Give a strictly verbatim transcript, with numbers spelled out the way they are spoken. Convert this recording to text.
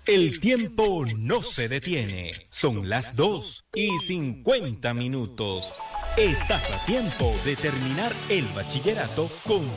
El tiempo no se detiene. Son las dos y cincuenta minutos. Estás a tiempo de terminar el bachillerato con